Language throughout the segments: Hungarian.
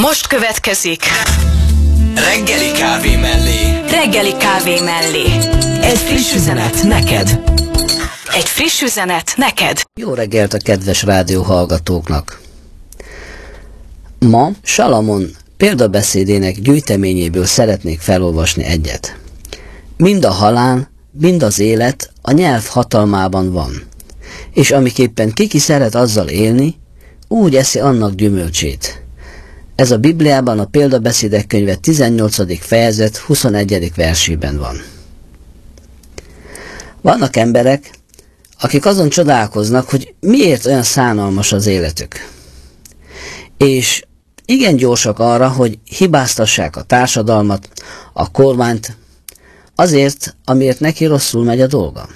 Most következik Reggeli kávé mellé. Reggeli kávé mellé. Egy friss üzenet neked. Egy friss üzenet neked. Jó reggelt a kedves rádióhallgatóknak! Ma Salamon példabeszédének gyűjteményéből szeretnék felolvasni egyet. Mind a halál, mind az élet a nyelv hatalmában van, és amiképpen ki szeret azzal élni, úgy eszi annak gyümölcsét. Ez a Bibliában a Példabeszédek könyve 18. fejezet 21. versében van. Vannak emberek, akik azon csodálkoznak, hogy miért olyan szánalmas az életük. És igen gyorsak arra, hogy hibáztassák a társadalmat, a kormányt, azért, amiért neki rosszul megy a dolga.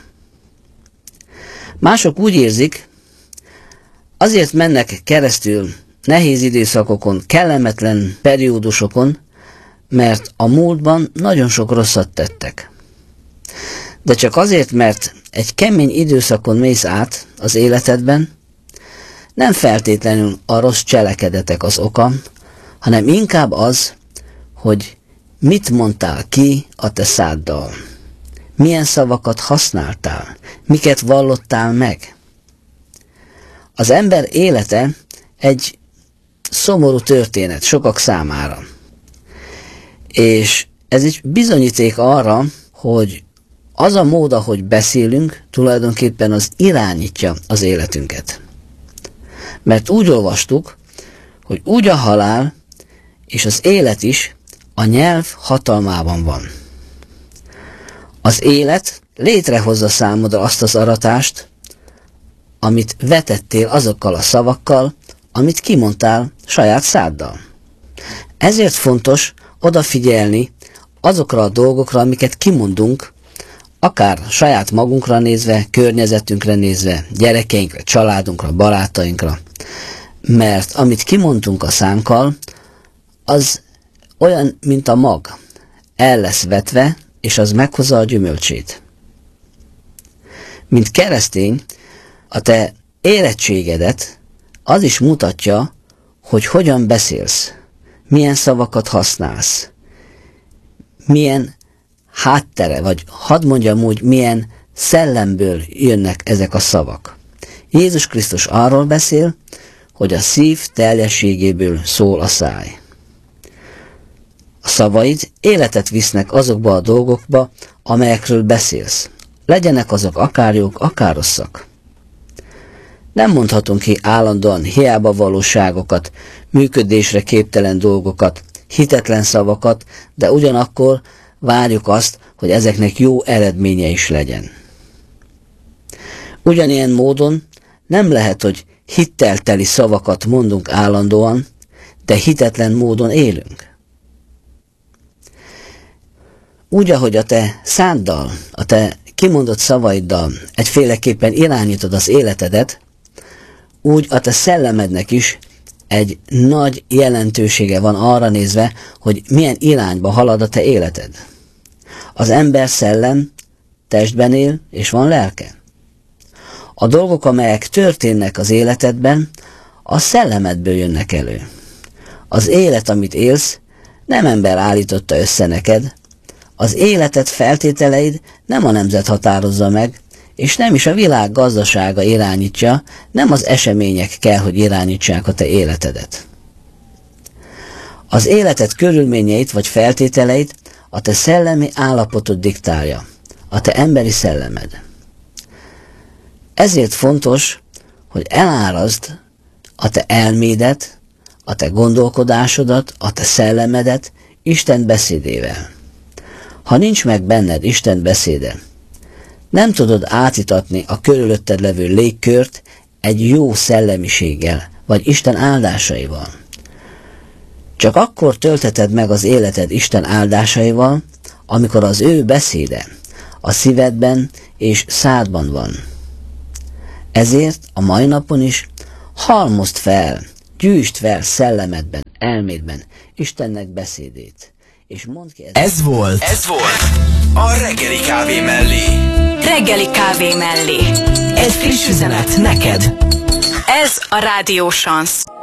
Mások úgy érzik, azért mennek keresztül nehéz időszakokon, kellemetlen periódusokon, mert a múltban nagyon sok rosszat tettek. De csak azért, mert egy kemény időszakon mész át az életedben, nem feltétlenül a rossz cselekedetek az oka, hanem inkább az, hogy mit mondtál ki a te száddal, milyen szavakat használtál, miket vallottál meg. Az ember élete egy szomorú történet sokak számára. És ez egy bizonyíték arra, hogy az a mód, ahogy beszélünk, tulajdonképpen az irányítja az életünket. Mert úgy olvastuk, hogy úgy a halál és az élet is a nyelv hatalmában van. Az élet létrehozza számodra azt az aratást, amit vetettél azokkal a szavakkal, amit kimondtál saját száddal. Ezért fontos odafigyelni azokra a dolgokra, amiket kimondunk, akár saját magunkra nézve, környezetünkre nézve, gyerekeinkre, családunkra, barátainkra. Mert amit kimondunk a szánkkal, az olyan, mint a mag. El lesz vetve, és az meghozza a gyümölcsét. Mint keresztény, a te érettségedet az is mutatja, hogy hogyan beszélsz, milyen szavakat használsz, milyen háttere, vagy hadd mondjam úgy, milyen szellemből jönnek ezek a szavak. Jézus Krisztus arról beszél, hogy a szív teljességéből szól a száj. A szavaid életet visznek azokba a dolgokba, amelyekről beszélsz. Legyenek azok akár jók, akár rosszak. Nem mondhatunk ki állandóan hiába valóságokat, működésre képtelen dolgokat, hitetlen szavakat, de ugyanakkor várjuk azt, hogy ezeknek jó eredménye is legyen. Ugyanilyen módon nem lehet, hogy hittelteli szavakat mondunk állandóan, de hitetlen módon élünk. Úgy, ahogy a te száddal, a te kimondott szavaiddal egyféleképpen irányítod az életedet, úgy a te szellemednek is egy nagy jelentősége van arra nézve, hogy milyen irányba halad a te életed. Az ember szellem testben él, és van lelke. A dolgok, amelyek történnek az életedben, a szellemedből jönnek elő. Az élet, amit élsz, nem ember állította össze neked, az életed feltételeid nem a nemzet határozza meg, és nem is a világ gazdasága irányítja, nem az események kell, hogy irányítsák a te életedet. Az életed körülményeit vagy feltételeit a te szellemi állapotod diktálja, a te emberi szellemed. Ezért fontos, hogy eláraszd a te elmédet, a te gondolkodásodat, a te szellemedet Isten beszédével. Ha nincs meg benned Isten beszéde, nem tudod átitatni a körülötted levő légkört egy jó szellemiséggel, vagy Isten áldásaival. Csak akkor töltheted meg az életed Isten áldásaival, amikor az ő beszéde a szívedben és szádban van. Ezért a mai napon is halmozd fel, gyűjtsd fel szellemedben, elmédben Istennek beszédét. És mondd ki Ez volt a Reggeli kávé mellé. Reggeli kávé mellé. Egy friss üzenet neked. Ez a Rádió Chance.